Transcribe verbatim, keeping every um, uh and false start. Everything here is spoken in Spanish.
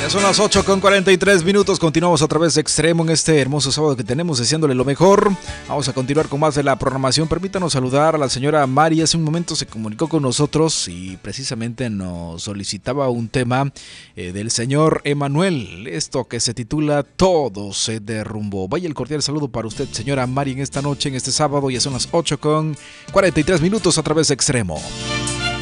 Ya son las ocho con cuarenta y tres minutos. Continuamos a través de Extremo en este hermoso sábado que tenemos, deseándole lo mejor. Vamos a continuar con más de la programación. Permítanos saludar a la señora Mari. Hace un momento se comunicó con nosotros y precisamente nos solicitaba un tema eh, del señor Emanuel. Esto que se titula Todo se derrumbó. Vaya el cordial saludo para usted, señora Mari, en esta noche, en este sábado. Ya son las ocho con cuarenta y tres minutos a través de Extremo.